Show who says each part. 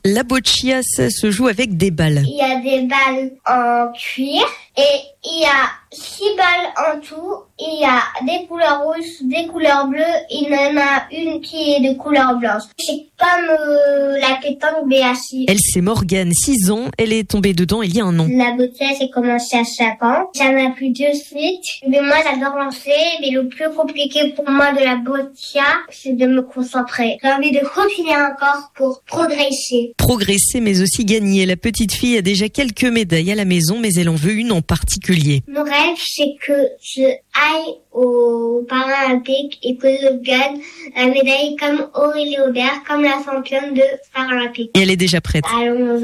Speaker 1: La boccia, ça se joue avec des balles.
Speaker 2: Il y a des balles en cuir et il y a 6 balles en tout. Il y a des couleurs rouges, des couleurs bleues. Il y en a une qui est de couleur blanche. C'est comme la pétanque BHI.
Speaker 1: Elle, c'est Morgane, 6 ans. Elle est tombée dedans il y a un an.
Speaker 2: La boccia, j'ai commencé à 5 ans. J'en ai plus de suite. Mais moi, j'adore lancer. Mais le plus compliqué pour moi de la boccia, c'est de me concentrer. J'ai envie de continuer encore pour progresser.
Speaker 1: Progresser, mais aussi gagner. La petite fille a déjà quelques médailles à la maison, mais elle en veut une en particulier.
Speaker 2: Mon rêve, c'est que je aille aux Paralympiques et que je gagne la médaille comme Aurélie Aubert, comme la championne de Paralympique.
Speaker 1: Et elle est déjà prête.
Speaker 2: Allons